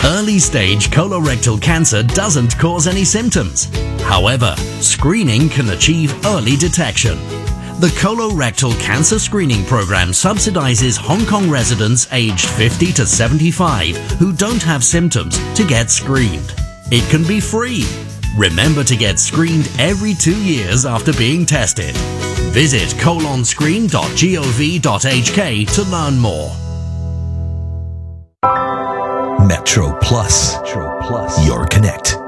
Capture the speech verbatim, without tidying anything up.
Early stage colorectal cancer doesn't cause any symptoms. However, screening can achieve early detection. The Colorectal Cancer Screening Program subsidizes Hong Kong residents aged fifty to seventy-five who don't have symptoms to get screened. It can be free. Remember to get screened every two years after being tested. Visit colon screen dot gov dot h k to learn more. Metro Plus. Metro Plus. Your Connect.